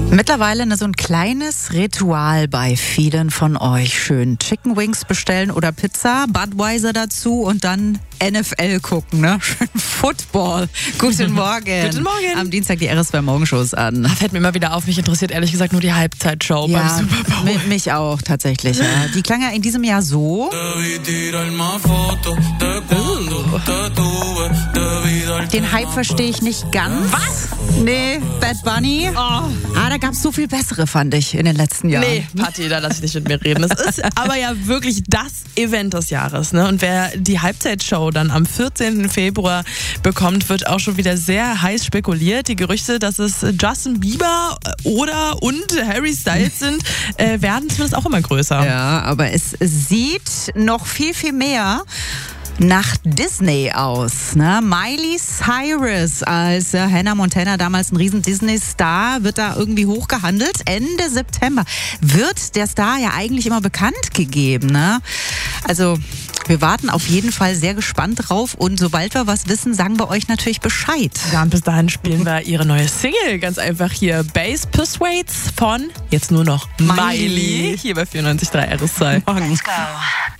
Mittlerweile so ein kleines Ritual bei vielen von euch. Schön Chicken Wings bestellen oder Pizza, Budweiser dazu und dann NFL gucken, ne? Schön Football. Guten Morgen. Guten Morgen. Am Dienstag die RS2 Morgenshows an. Fällt mir immer wieder auf, mich interessiert ehrlich gesagt nur die Halbzeitshow beim Super Bowl. Mich auch tatsächlich. Ja. Die klang ja in diesem Jahr so. Den Hype verstehe ich nicht ganz. Was? Nee, Bad Bunny. Da gab es so viel bessere, fand ich, in den letzten Jahren. Nee, Patti, da lass ich nicht mit mir reden. Es ist aber ja wirklich das Event des Jahres, ne? Und wer die Halbzeitshow dann am 14. Februar bekommt, wird auch schon wieder sehr heiß spekuliert. Die Gerüchte, dass es Justin Bieber und Harry Styles sind, werden zumindest auch immer größer. Ja, aber es sieht noch viel, viel mehr nach Disney aus. Ne? Miley Cyrus als Hannah Montana, damals ein riesen Disney-Star, wird da irgendwie hochgehandelt. Ende September wird der Star ja eigentlich immer bekannt gegeben. Ne? Also wir warten auf jeden Fall sehr gespannt drauf und sobald wir was wissen, sagen wir euch natürlich Bescheid. Ja, und bis dahin spielen wir ihre neue Single ganz einfach hier. Bass Persuades von jetzt nur noch Miley. Hier bei 94.3 RS2. Morgen. Let's go.